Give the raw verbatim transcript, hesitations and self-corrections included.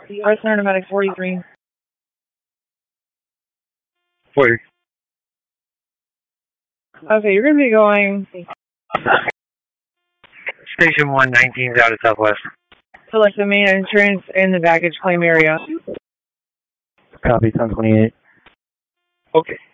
First Center Medic forty-three. forty. Okay, you're going to be going... Station one nineteen out of Southwest. to like the main entrance in the baggage claim area. Copy, ten twenty-eight. Okay.